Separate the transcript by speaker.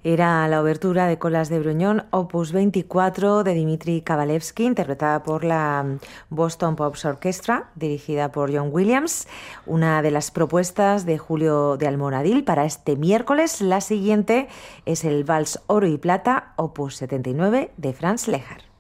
Speaker 1: Era la obertura de Colas de Bruñón, opus 24 de Dmitri Kabalevsky, interpretada por la Boston Pops Orchestra, dirigida por John Williams. Una de las propuestas de Julio de Almoradil para este miércoles. La siguiente es el Vals Oro y Plata, opus 79 de Franz Lehár.